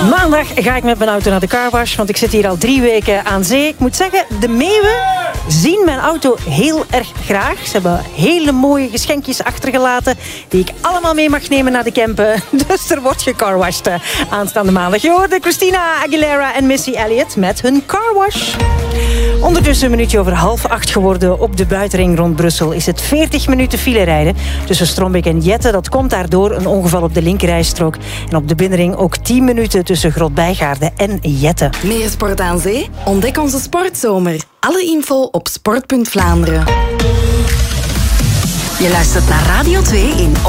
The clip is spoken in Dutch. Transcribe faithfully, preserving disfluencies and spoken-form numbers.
Maandag ga ik met mijn auto naar de carwash, want ik zit hier al drie weken aan zee. Ik moet zeggen, de meeuwen zien mijn auto heel erg graag. Ze hebben hele mooie geschenkjes achtergelaten die ik allemaal mee mag nemen naar de campen. Dus er wordt gecarwashed aanstaande maandag. Je hoorde Christina Aguilera en Missy Elliott met hun carwash. Ondertussen een minuutje over half acht geworden op de buitenring rond Brussel. Is het veertig minuten file rijden tussen Strombeek en Jette. Dat komt daardoor een ongeval op de linkerrijstrook. En op de binnenring ook tien minuten tussen Grotbijgaarde en Jette. Meer sport aan zee? Ontdek onze sportzomer. Alle info op sport punt Vlaanderen. Je luistert naar Radio twee in